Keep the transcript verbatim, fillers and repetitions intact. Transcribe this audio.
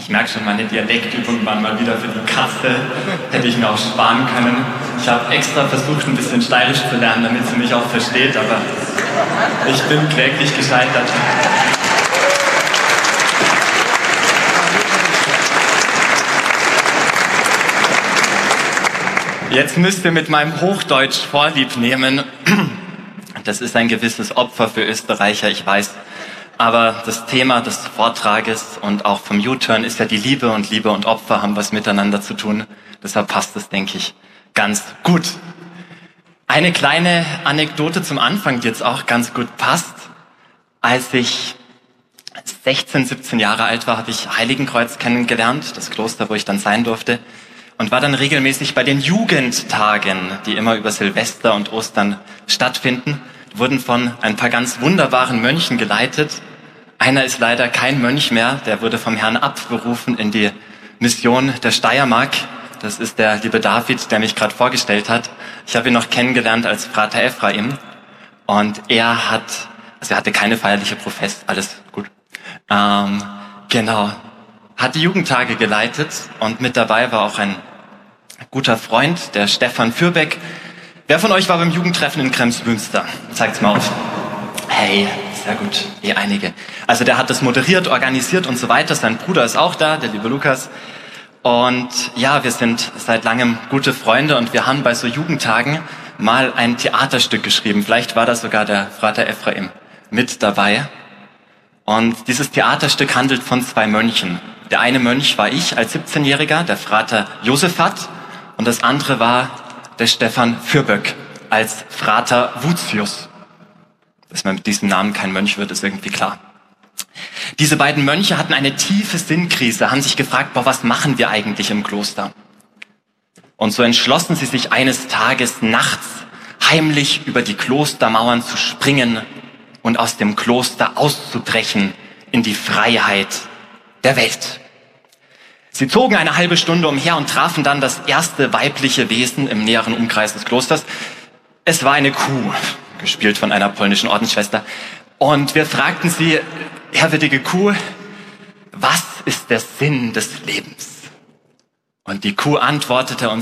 Ich merke schon, meine Dialektübungen waren mal wieder für die Kasse. Hätte ich mir auch sparen können. Ich habe extra versucht, ein bisschen steirisch zu lernen, damit sie mich auch versteht, aber ich bin kläglich gescheitert. Jetzt müsst ihr mit meinem Hochdeutsch Vorlieb nehmen. Das ist ein gewisses Opfer für Österreicher, ich weiß. Aber das Thema des Vortrages und auch vom U-Turn ist ja die Liebe, und Liebe und Opfer haben was miteinander zu tun. Deshalb passt es, denke ich, ganz gut. Eine kleine Anekdote zum Anfang, die jetzt auch ganz gut passt. Als ich sechzehn, siebzehn Jahre alt war, habe ich Heiligenkreuz kennengelernt, das Kloster, wo ich dann sein durfte, und war dann regelmäßig bei den Jugendtagen, die immer über Silvester und Ostern stattfinden, wurden von ein paar ganz wunderbaren Mönchen geleitet. Einer ist leider kein Mönch mehr, der wurde vom Herrn abberufen in die Mission der Steiermark. Das ist der liebe David, der mich gerade vorgestellt hat. Ich habe ihn noch kennengelernt als Frater Ephraim, und er hat, also er hatte keine feierliche Profess, alles gut, ähm, genau, hat die Jugendtage geleitet, und mit dabei war auch ein guter Freund, der Stefan Fürbeck. Wer von euch war beim Jugendtreffen in Kremsmünster? Zeigt's mal auf. Hey, sehr gut, eh einige. Also der hat das moderiert, organisiert und so weiter. Sein Bruder ist auch da, der liebe Lukas. Und ja, wir sind seit langem gute Freunde, und wir haben bei so Jugendtagen mal ein Theaterstück geschrieben. Vielleicht war da sogar der Frater Ephraim mit dabei. Und dieses Theaterstück handelt von zwei Mönchen. Der eine Mönch war ich als siebzehnjähriger, der Frater Josephat, und das andere war der Stefan Fürbeck als Frater Vutius. Dass man mit diesem Namen kein Mönch wird, ist irgendwie klar. Diese beiden Mönche hatten eine tiefe Sinnkrise, haben sich gefragt, boah, was machen wir eigentlich im Kloster? Und so entschlossen sie sich eines Tages nachts heimlich über die Klostermauern zu springen und aus dem Kloster auszubrechen in die Freiheit der Welt. Sie zogen eine halbe Stunde umher und trafen dann das erste weibliche Wesen im näheren Umkreis des Klosters. Es war eine Kuh, gespielt von einer polnischen Ordensschwester. Und wir fragten sie, ehrwürdige Kuh, was ist der Sinn des Lebens? Und die Kuh antwortete uns,